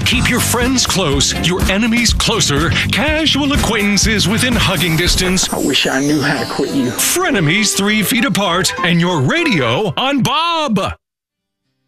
Keep your friends close, your enemies closer, casual acquaintances within hugging distance. I wish I knew how to quit you. Frenemies 3 feet apart, and your radio on Bob.